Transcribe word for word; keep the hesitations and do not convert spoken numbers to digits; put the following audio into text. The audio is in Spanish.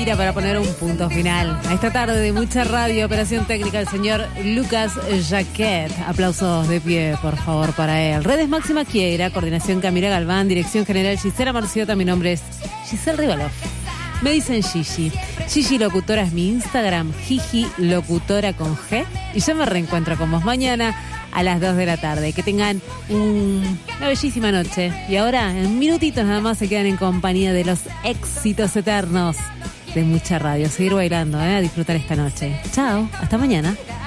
Pereira para poner un punto final a esta tarde de mucha radio. Operación técnica el señor Lucas Jaquet. Aplausos de pie, por favor, para él. Redes Máxima Quiera, coordinación Camila Galván, dirección general Gisela Marciota. Mi nombre es Giselle Rivalov. Me dicen Gigi. Gigi Locutora es mi Instagram, Gigi Locutora con G. Y yo me reencuentro con vos mañana a las dos de la tarde. Que tengan un, una bellísima noche. Y ahora, en minutitos nada más, se quedan en compañía de los éxitos eternos de mucha radio. Seguir bailando, ¿eh? A disfrutar esta noche. Chao, hasta mañana.